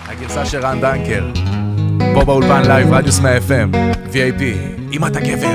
הגרסה של רן דנקר, פה באולפן לייב, רדיוס 100 FM, VIP, אם אתה גבר.